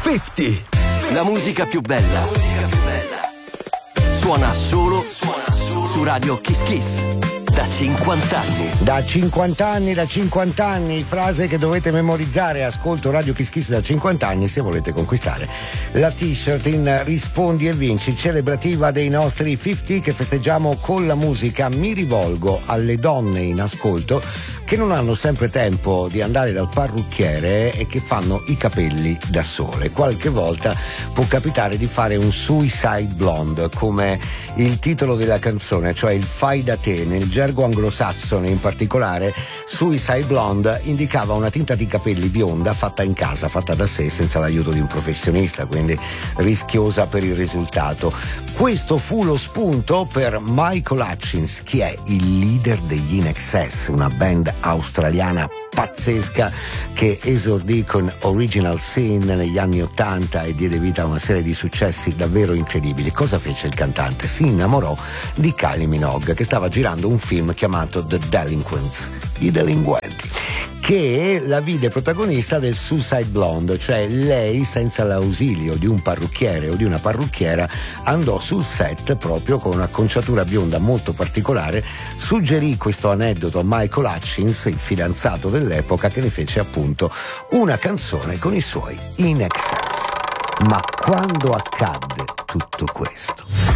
50. La musica più bella. Suona solo su Radio Kiss Kiss. Da 50 anni. Da 50 anni, frase che dovete memorizzare. Ascolto Radio Kiss Kiss da 50 anni se volete conquistare la t-shirt in Rispondi e Vinci, celebrativa dei nostri 50 che festeggiamo con la musica. Mi rivolgo alle donne in ascolto che non hanno sempre tempo di andare dal parrucchiere e che fanno i capelli da sole. Qualche volta può capitare di fare un suicide blonde, come il titolo della canzone, cioè il fai da te. Nel gergo anglosassone in particolare, suicide blonde indicava una tinta di capelli bionda fatta in casa, fatta da sé senza l'aiuto di un professionista, quindi rischiosa per il risultato. Questo fu lo spunto per Michael Hutchence, che è il leader degli INXS, una band australiana pazzesca che esordì con Original Sin negli anni 80 e diede vita a una serie di successi davvero incredibili. Cosa fece il cantante? Si innamorò di Kylie Minogue, che stava girando un film chiamato The Delinquents, i delinquenti, che la vide protagonista del Suicide Blonde, cioè lei, senza l'ausilio di un parrucchiere o di una parrucchiera, andò sul set proprio con un'acconciatura bionda molto particolare, suggerì questo aneddoto a Michael Hutchence, il fidanzato dell'epoca, che ne fece appunto una canzone con i suoi INXS. Ma quando accadde tutto questo?